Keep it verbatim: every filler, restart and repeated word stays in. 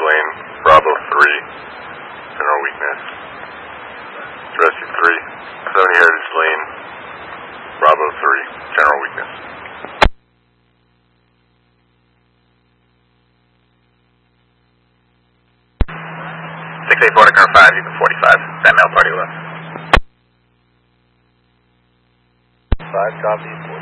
Lane, Bravo three, general weakness. Rescue three, seventy Heritage Lane, Bravo three, general weakness. six eight four to car five, you can forty-five, that mail party left. five, copy.